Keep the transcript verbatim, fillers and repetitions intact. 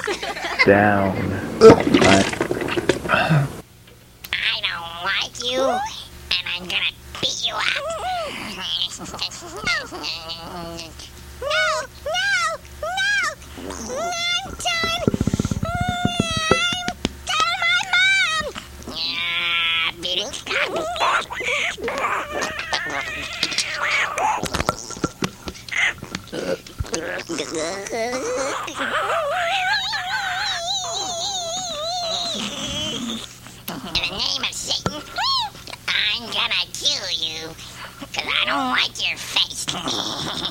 down. I... I don't like you, and I'm gonna beat you up. No, no, no! I'm done! I'm done, my mom! Yeah, beat it. In the name of Satan, I'm gonna kill you, because I don't like your face.